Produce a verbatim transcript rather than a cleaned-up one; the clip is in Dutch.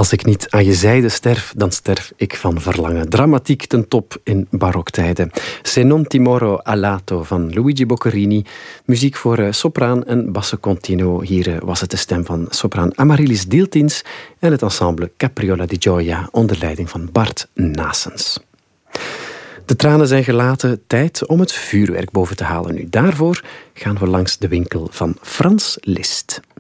Als ik niet aan je zijde sterf, dan sterf ik van verlangen. Dramatiek ten top in baroktijden. Se non ti moro a lato van Luigi Boccherini. Muziek voor uh, sopraan en basso continuo. Hier uh, was het de stem van sopraan Amaryllis Deeltins en het ensemble Capriola di Gioia onder leiding van Bart Nasens. De tranen zijn gelaten, tijd om het vuurwerk boven te halen. Nu, daarvoor gaan we langs de winkel van Frans Liszt.